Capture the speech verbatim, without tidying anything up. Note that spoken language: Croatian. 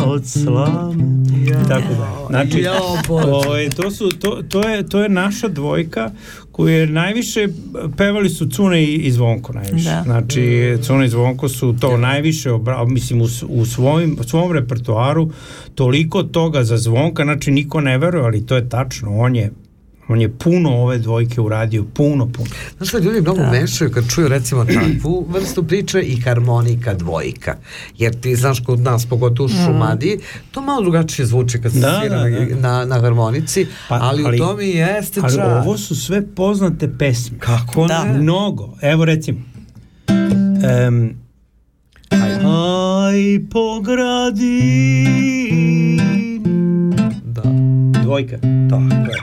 od slame. Ja. Tako da. Znači, Ja, ovaj, to, su, to, to, je, to je naša dvojka koju je najviše pevali su Cune i, i Zvonko najviše. Da. Znači, Cune i Zvonko su to najviše, obra, mislim, u, u svojim, svom repertoaru toliko toga za Zvonka, znači niko ne veruje, ali to je tačno, on je on je puno ove dvojke uradio, puno, puno. Znaš što ljudi mnogo da. mešaju kad čuju recimo takvu vrstu priče i harmonika dvojka, jer ti znaš kod nas, pogotovo u Šumadiji, to malo drugačije zvuči kad se da, svira da, na, da. na, na harmonici, pa, ali, ali u tome i jeste čar. Ali ovo su sve poznate pesme. Kako da. ne? Mnogo. Evo recimo. Um, aj, aj pogradi. Da. Dvojka. Tako je.